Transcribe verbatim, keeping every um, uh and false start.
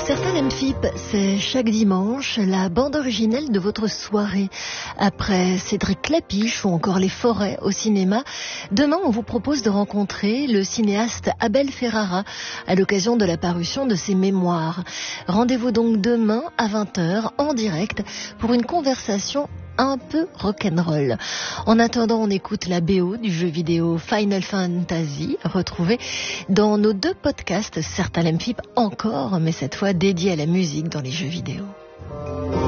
Certains M F I P, c'est chaque dimanche la bande originelle de votre soirée. Après Cédric Clapiche ou encore Les Forêts au cinéma, demain on vous propose de rencontrer le cinéaste Abel Ferrara à l'occasion de la parution de ses mémoires. Rendez-vous donc demain à vingt heures en direct pour une conversation un peu rock'n'roll. En attendant, on écoute la B O du jeu vidéo Final Fantasy, retrouvée dans nos deux podcasts, certains M F I P encore, mais cette fois dédiés à la musique dans les jeux vidéo.